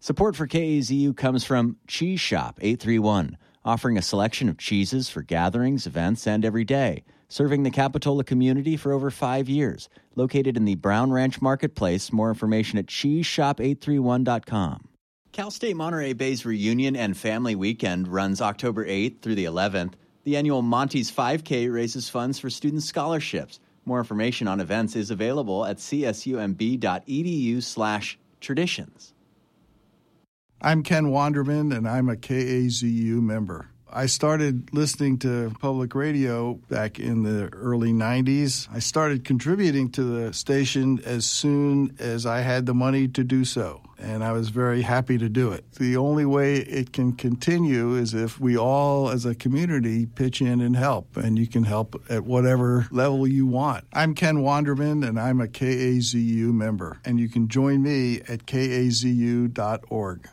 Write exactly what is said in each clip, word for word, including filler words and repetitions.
Support for K A Z U comes from Cheese Shop eight three one, offering a selection of cheeses for gatherings, events, and every day. Serving the Capitola community for over five years. Located in the Brown Ranch Marketplace. More information at cheese shop eight three one dot com. Cal State Monterey Bay's Reunion and Family Weekend runs October eighth through the eleventh. The annual Monty's five K raises funds for student scholarships. More information on events is available at csumb.edu slash traditions. I'm Ken Wanderman, and I'm a K A Z U member. I started listening to public radio back in the early nineties. I started contributing to the station as soon as I had the money to do so, and I was very happy to do it. The only way it can continue is if we all, as a community, pitch in and help, and you can help at whatever level you want. I'm Ken Wanderman, and I'm a K A Z U member, and you can join me at k a z u dot org.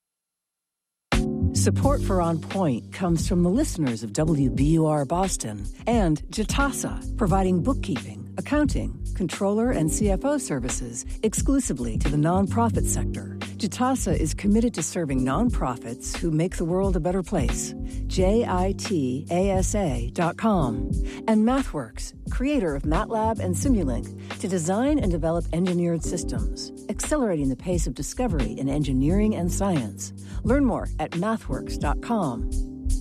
Support for On Point comes from the listeners of W B U R Boston and Jitasa, providing bookkeeping, accounting, controller, and C F O services exclusively to the nonprofit sector. Jitasa is committed to serving nonprofits who make the world a better place. J I T A S A dot com. And MathWorks, creator of MATLAB and Simulink, to design and develop engineered systems, accelerating the pace of discovery in engineering and science. Learn more at mathworks dot com.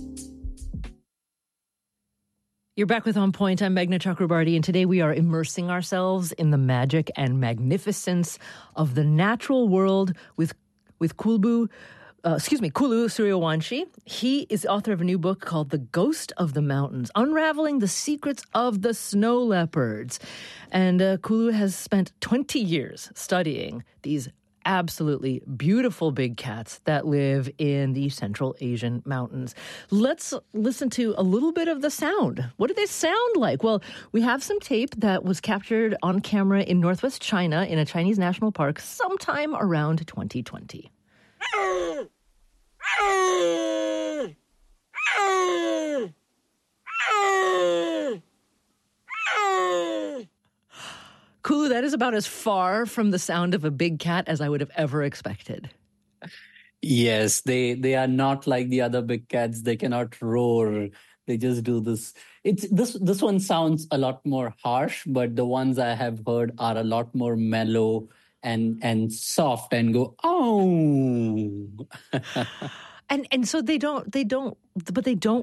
You're back with On Point. I'm Meghna Chakrabarty, and today we are immersing ourselves in the magic and magnificence of the natural world with with Kulbu, uh, excuse me, Kulu Suryawanshi. He is the author of a new book called The Ghost of the Mountains, Unraveling the Secrets of the Snow Leopards. And uh, Kulu has spent twenty years studying these absolutely beautiful big cats that live in the Central Asian mountains. Let's listen to a little bit of the sound. What do they sound like? Well, we have some tape that was captured on camera in northwest China in a Chinese national park sometime around twenty twenty. Kulu, that is about as far from the sound of a big cat as I would have ever expected. Yes, they they are not like the other big cats. They cannot roar. They just do this. It's this this one sounds a lot more harsh, but the ones I have heard are a lot more mellow and and soft and go, oh. and and so they don't they don't but they don't